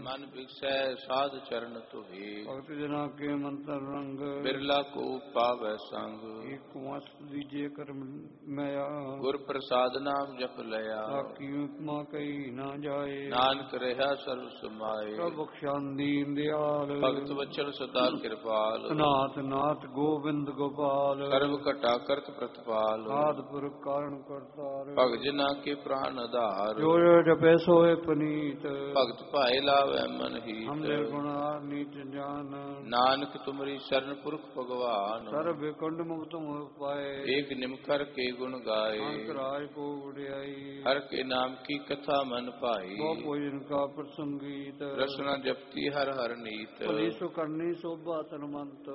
ਮਨ ਵਿਗਸੈ ਸਾਧ ਚਰਨ ਧੋਏ। ਭਗਤ ਜਨਾ ਕੇ ਮੰਤਰ ਰੰਗ ਬਿਰਲਾ ਕੋ ਪਾਵੈ ਸੰਗ। ਏਕ ਮਸਤ ਦੀਜੇ ਕਰਮ ਮਿਆ ਗੁਰ ਪ੍ਰਸਾਦ ਨਾਮ ਜਪ ਲਿਆ। ਆਕੀ ਉਪਮਾ ਕਈ ਨਾ ਜਾਏ ਨਾਨਕ ਰਹਾ ਸਰਬ ਸਮਾਏ। ਪ੍ਰਭ ਬਖਸ਼ਾਂ ਦੀਨ ਦਿਆਲ ਭਗਤ ਵਚਨ ਸਦਾ ਕਿਰਪਾਲ। ਨਾਥ ਨਾਥ ਗੋਬਿੰਦ ਗੋਪਾਲ ਸਰਬ ਘਟਾ ਕਰਤ ਪ੍ਰਤਪਾਲ। ਆਦਿ ਪੁਰਖ ਕਾਰਨ ਕਰਤਾਰ ਭਗਤ ਜਨਾ ਕੇ ਪ੍ਰਾਨ ਆਧਾਰ। ਜੋ ਜੋ ਜਪੈ ਸੋਏ ਪਨੀਤ ਭਗਤ ਭਾਏ ਲਾਵੈ ਮਨ ਹੀਤ। ਹਮਰੇ ਗੁਣਾਰ ਨੀਤ ਜਾਨ ਨਾਨਕ ਤੁਮਰੀ ਸ਼ਰਨ ਪੁਰਖ ਭਗਵਾਨ। ਸਰਬ ਕੁੰਡ ਮੁਕਤ ਮੋਹ ਪਾਏ ਏਕ ਨਿਮ ਕਰ ਕੇ ਗੁਣ ਗਾਏ। ਅੰਤ ਰਾਜ ਕੋ ਉਡਿਆਈ ਹਰ ਕੇ ਨਾਮ ਕੀ ਕਥਾ ਮਨ ਭਾਈ। ਬਹੁ ਭੋਜਨ ਕਾ ਪ੍ਰਸੰਗੀਤ ਰਸਨਾ ਜਪਤੀ ਹਰ ਹਰ ਨੀਤ। ਭਲੀ ਸੁ ਕਰਨੀ ਸੋਭਾ ਤਨਮੰਤ